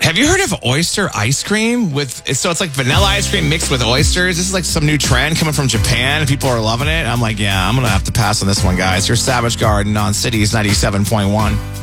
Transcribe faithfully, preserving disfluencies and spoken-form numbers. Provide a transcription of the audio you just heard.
Have you heard of oyster ice cream? With so it's like vanilla ice cream mixed with oysters. This is like some new trend coming from Japan. People are loving it. I'm like, yeah, I'm gonna have to pass on this one, guys. Your Savage Garden on Cities ninety-seven point one.